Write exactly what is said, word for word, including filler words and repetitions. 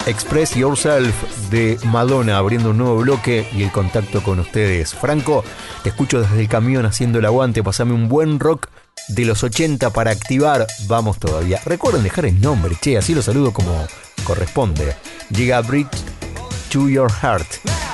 Express Yourself de Madonna, abriendo un nuevo bloque y el contacto con ustedes. Franco, te escucho desde el camión haciendo el aguante. Pasame un buen rock de los ochenta para activar. Vamos todavía. Recuerden dejar el nombre, che, así lo saludo como corresponde. Llega Bridge to Your Heart.